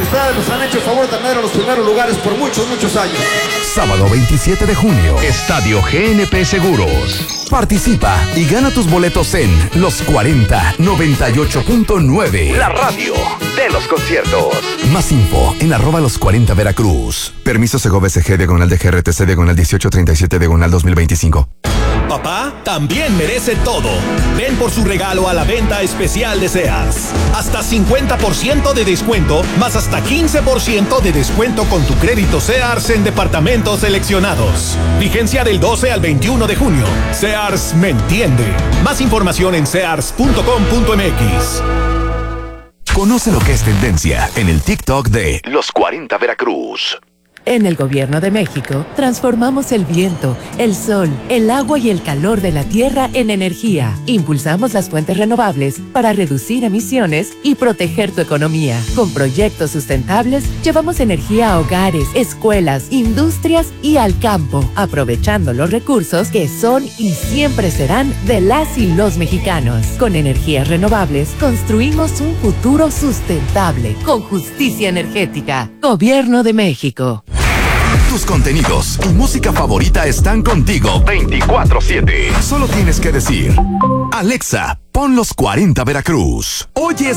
ustedes nos han hecho el favor de tener en los primeros lugares por muchos, muchos años. Sábado 27 de junio. Estadio GNP Seguros. Participa y gana tus boletos en Los 40 98.9. La radio de los conciertos. Más info en @los40 Veracruz. Permiso Segobe SG diagonal de GRTC diagonal 1837 diagonal 2025. Papá también merece todo. Ven por su regalo a la venta especial de Sears. Hasta 50% de descuento, más hasta 15% de descuento con tu crédito Sears en departamentos seleccionados. Vigencia del 12 al 21 de junio. Sears me entiende. Más información en sears.com.mx. Conoce lo que es tendencia en el TikTok de Los 40 Veracruz. En el Gobierno de México, transformamos el viento, el sol, el agua y el calor de la tierra en energía. Impulsamos las fuentes renovables para reducir emisiones y proteger tu economía. Con proyectos sustentables, llevamos energía a hogares, escuelas, industrias y al campo, aprovechando los recursos que son y siempre serán de las y los mexicanos. Con energías renovables, construimos un futuro sustentable, con justicia energética. Gobierno de México. Tus contenidos y música favorita están contigo 24/7. Solo tienes que decir: Alexa, pon Los 40 Veracruz. Hoy es